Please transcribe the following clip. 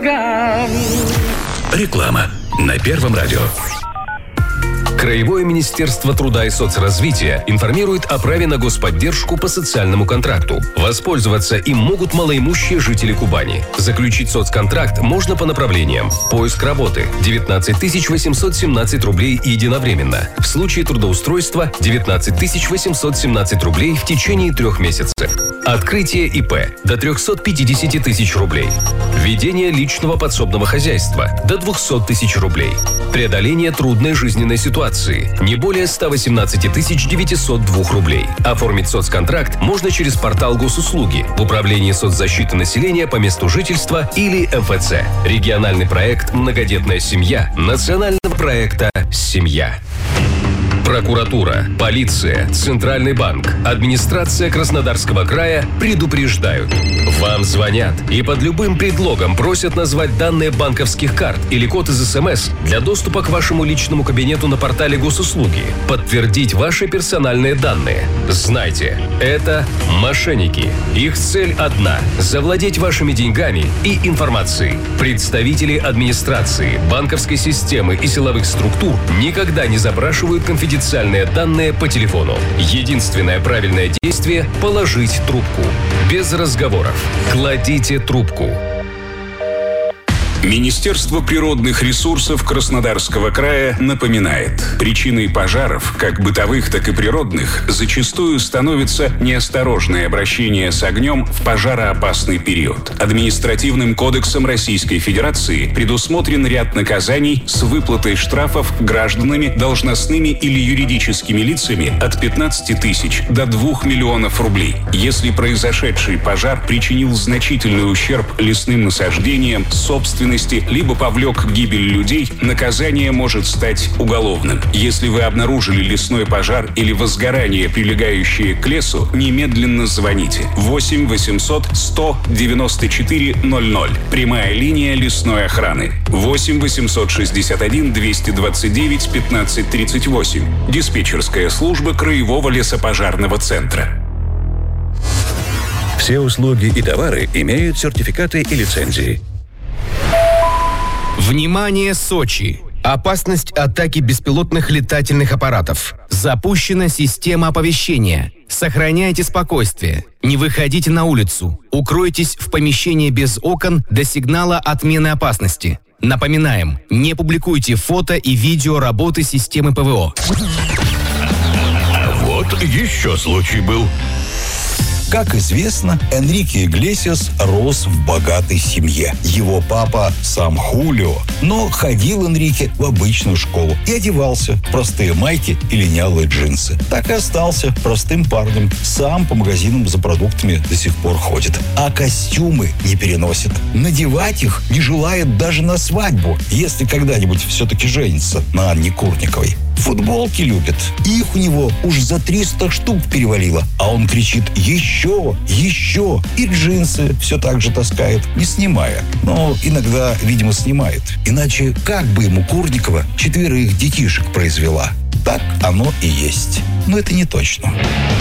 Реклама на Первом радио. Краевое министерство труда и соцразвития информирует о праве на господдержку по социальному контракту. Воспользоваться им могут малоимущие жители Кубани. Заключить соцконтракт можно по направлениям: поиск работы – 19 817 рублей единовременно. В случае трудоустройства – 19 817 рублей в течение 3 месяцев. Открытие ИП – до 350 тысяч рублей. Ведение личного подсобного хозяйства – до 200 тысяч рублей. Преодоление трудной жизненной ситуации – не более 118 902 рублей. Оформить соцконтракт можно через портал госуслуги в Управлении соцзащиты населения по месту жительства или МФЦ. Региональный проект «Многодетная семья» национального проекта «Семья». Прокуратура, полиция, Центральный банк, администрация Краснодарского края предупреждают. Вам звонят и под любым предлогом просят назвать данные банковских карт или код из СМС для доступа к вашему личному кабинету на портале госуслуги. Подтвердить ваши персональные данные. Знайте, это мошенники. Их цель одна – завладеть вашими деньгами и информацией. Представители администрации, банковской системы и силовых структур никогда не запрашивают конфиденциальные данные по телефону. Единственное правильное действие – положить трубку. Без разговоров. Кладите трубку. Министерство природных ресурсов Краснодарского края напоминает: причиной пожаров, как бытовых, так и природных, зачастую становится неосторожное обращение с огнем в пожароопасный период. Административным кодексом Российской Федерации предусмотрен ряд наказаний с выплатой штрафов гражданами, должностными или юридическими лицами от 15 тысяч до 2 миллионов рублей. Если произошедший пожар причинил значительный ущерб лесным насаждениям, собственности, либо повлек к гибели людей, наказание может стать уголовным. Если вы обнаружили лесной пожар или возгорание, прилегающее к лесу, немедленно звоните. 8 800 194 00. Прямая линия лесной охраны. 8 861 229 15 38. Диспетчерская служба Краевого лесопожарного центра. Все услуги и товары имеют сертификаты и лицензии. Внимание, Сочи! Опасность атаки беспилотных летательных аппаратов. Запущена система оповещения. Сохраняйте спокойствие. Не выходите на улицу. Укройтесь в помещении без окон до сигнала отмены опасности. Напоминаем, не публикуйте фото и видео работы системы ПВО. Вот еще случай был. Как известно, Энрике Иглесиас рос в богатой семье. Его папа сам Хулио. Но ходил Энрике в обычную школу и одевался в простые майки и линялые джинсы. Так и остался простым парнем. Сам по магазинам за продуктами до сих пор ходит. А костюмы не переносит. Надевать их не желает даже на свадьбу, если когда-нибудь все-таки женится на Анне Курниковой. Футболки любит. Их у него уж за 300 штук перевалило. А он кричит: еще, еще. И джинсы все так же таскает, не снимая. Но иногда, видимо, снимает. Иначе как бы ему Курникова 4 детишек произвела? Так оно и есть. Но это не точно.